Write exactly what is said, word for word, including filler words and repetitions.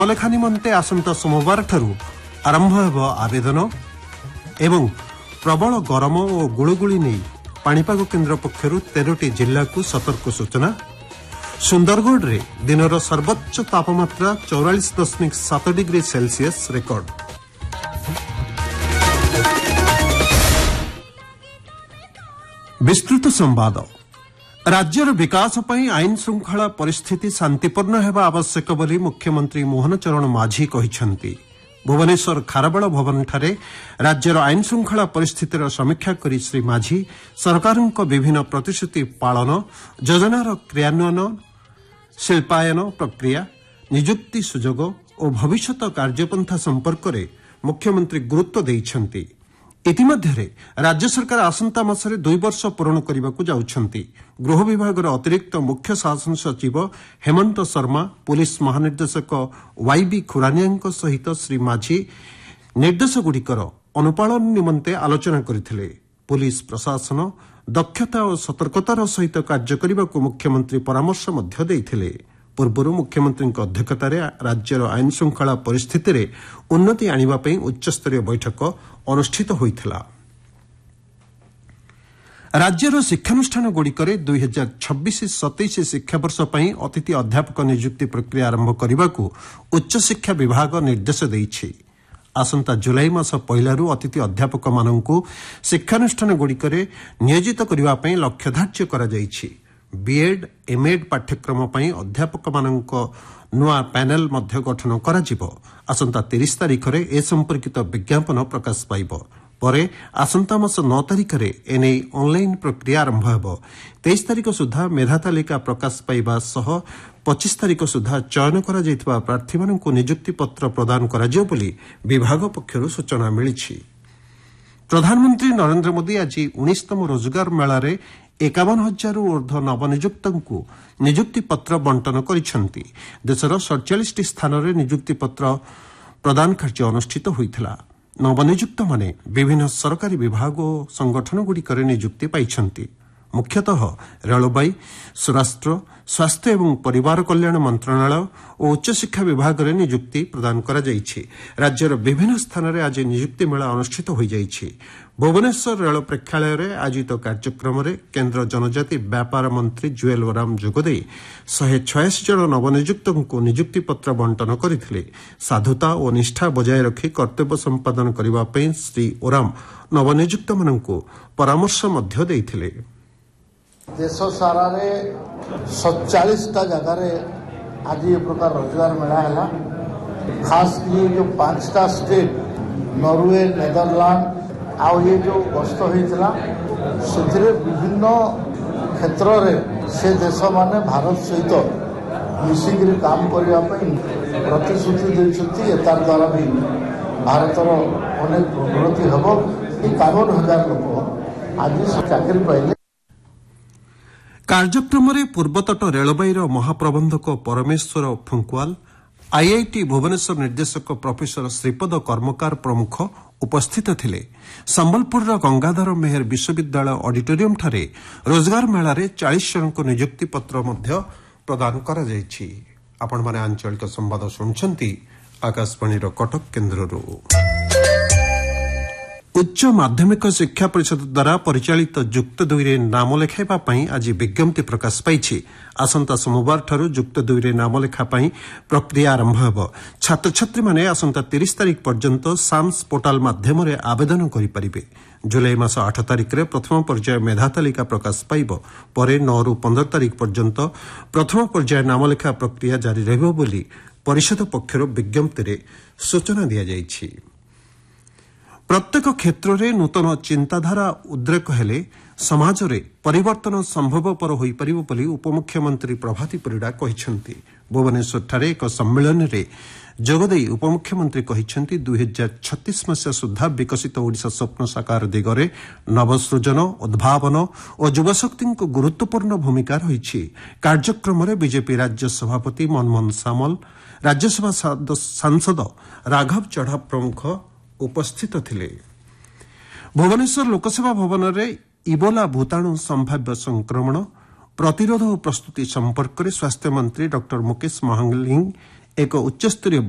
नामलेखा निमंते आसंता सोमवार ठारू आरंभ हेब आवेदन एवं प्रबल गरम और गुळुगुळी नहीं पाणीपाग केन्द्र पक्षर तेरह जिला को सतर्क सूचना। सुंदरगढ़ रे दिनर सर्वोच्च तापमात्रा चौरालीस दशमिक सात डिग्री सेल्सियस रेकर्ड। विस्तृत संवाद। राज्यर विकास पई आईन श्रृंखला परिस्थिति शांतिपूर्ण हेबा आवश्यक बोली मुख्यमंत्री मोहन चरण माझी कहिसंती। भुवनेश्वर खारबेल भवन ठारे राज्यर आईन श्रृंखला परिस्थितिर समीक्षा करी श्री माझी सरकारक विभिन्न प्रतिश्रुति पालन, योजनार क्रियान्वयन, शिल्पायन प्रक्रिया, नियुक्ति सुजोग और भविष्यत कार्यपंथा संपर्क में मुख्यमंत्री गुरुत्व देइछंती। इतिमध्यरे राज्य सरकार आसंता मासरे दुई वर्ष पूरण करने जाउछंती। गृह विभाग अतिरिक्त मुख्य शासन सचिव हेमंत शर्मा, पुलिस महानिर्देशक वाईबी खुरानिया सहित श्री माझी निर्देशगुड़िकर अनुपालन निमंते आलोचना करथिले। पुलिस प्रशासन दक्षता और सतर्कतार सहित कार्य करने को मुख्यमंत्री परामर्श मध्य देइथिले। पूर्व मुख्यमंत्री अध्यक्षतार राज्यर आईन श्रृंखला परिस्थिति में उन्नति आने उच्चस्तरीय बैठक अनुष्ठित होइथिला। राज्यर शिक्षानुष्ठान गुड़िकरे दुई हजार छब्बीस सतैश शिक्षावर्ष पर अतिथि अध्यापक नियुक्ति प्रक्रिया आरंभ करने को उच्च शिक्षा विभाग निर्देश देइछि। आसंता जुलाई मास पहलू अतिथि अध्यापक मानू शिक्षानुष्ठान गुड़िकरे नियोजित करने लक्ष्य धार्य करा जाइछि। बीएड एमएड पाठ्यक्रम पर अध्यापक मानक नुआ पैनल मध्य गठन कराजिबो। आसंता तीस तारीख में ए संपर्कित विज्ञापन प्रकाश पाइब। परे आसंता मास नौ तारीख में एने ऑनलाइन प्रक्रिया आरंभ हेबो। तेईस तारीख सुधा मेधा तालिका प्रकाश पाइबा सह पच्चीस तारीख सुधा चयन करा जायतिबा प्रार्थी मानकु नियुक्ति पत्र प्रदान कराजियो बोली विभाग पक्षरु सूचना मिलिछि। प्रधानमंत्री नरेंद्र मोदी आज उन्नीसतम रोजगार मेला एकावन हजार ऊर्ध्व नवनियुक्त नियुक्ति पत्र बंटन करिसेंती। देशर सैंतालीस स्थान में नियुक्ति पत्र प्रदान कार्य अनुष्ठित होइथिला। नवनियुक्त माने विभिन्न सरकारी विभाग और संगठन गुड़िक नियुक्ति पाइछंती। मुख्यतः रेलबाई, स्वराष्ट्र, स्वास्थ्य एवं परिवार कल्याण मंत्रणालय और उच्च शिक्षा विभाग में नियुक्ति प्रदान करा जाइछि। राज्यर विभिन्न स्थान में आज नियुक्ति मेला अनुष्ठित हो जाइछि। भुवनेश्वर रेल प्रेक्षालय में आयोजित कार्यक्रम में केन्द्र जनजाति व्यापार मंत्री जुएल ओराम जोगदे शहे छयासी जन नवनियुक्त नियुक्ति पत्र बंटन करथिले। साधुता और निष्ठा बजाय रखी कर्तव्य संपादन करने श्री ओराम नवनियुक्त मानकु परामर्श मध्य देइथिले। देश सारा सैंतालीस जगह आज ये प्रकार रोजगार मेला है। खास ये जो पांचटा स्टेट नॉर्वे, नेदरलैंड आ ये जो गस्त होता से विभिन्न क्षेत्र में से देश माने भारत सहित मिसिक काम करने प्रतिश्रुति देते। तार द्वारा भी भारतर अनेक उन्नति हम। एकावन हजार लोक आज चाकरी पाइले। कार्यक्रम में पूर्वतट रेलबाई महाप्रबंधक परमेश्वर फुंकवाल, आईआईटी भुवनेश्वर निर्देशक प्रोफेसर श्रीपद कर्मकार प्रमुख उपस्थित थिले। संबलपुर गंगाधर मेहर विश्वविद्यालय ऑडिटोरियम ठारे रोजगार मेला रे चालीस जन को नियुक्ति पत्र मध्य प्रदान करा जायछि। आपण माने आंचलिक संवाद सुनछंती आकाशवाणी कटक केन्द्ररू। उच्च माध्यमिक शिक्षा परिषद द्वारा परिचालित युक्त दुई नाम लेखाइबा पई आज विज्ञप्ति प्रकाश पाइछि। आसंता सोमवार ठारू युक्त दुई नाम लेखा पई प्रक्रिया आरंभ हेबो। छात्र छात्री माने आसंता तीस तारीख पर्यंत साम्स पोर्टाल माध्यम रे आवेदन करि परिबे। जुलाई मास आठ तारीख रे प्रथम पर्याय मेधा तालिका प्रकाश पाइब। परे नौ रु पंद्रह तारीख पर्यंत प्रथम पर्याय नाम लेखा प्रक्रिया जारी रहिबो बोली परिषद पक्षरु विज्ञप्ति रे सूचना दिया जाइछि। प्रत्येक क्षेत्र में नूतन चिंताधारा उद्रेक हेले समाज रे परिवर्तन संभवपर होई परिबो बोली उपमुख्यमंत्री प्रभाती परिडा कहिसंती। भुवनेश्वर ठारे एक सम्मेलन रे जोगदेई उपमुख्यमंत्री कहिसंती दुई हजार छत्तीस मसीहा सुधा विकसित ओडिशा स्वप्न साकार दिगरे नवसृजन, उद्भावन और युवशक्ति को गुरुत्वपूर्ण भूमिका रही। कार्यक्रम में बीजेपी राज्य सभापति मनमोहन सामल, राज्यसभा सांसद राघव चढ़ा प्रमुख उपस्थित थिले। भुवनेश्वर लोकसेवा भवन में इबोला भूताणु संभाव्य संक्रमण प्रतिरोध और प्रस्तुति संपर्क में स्वास्थ्य मंत्री डॉ मुकेश महालिंग एक उच्चस्तरीय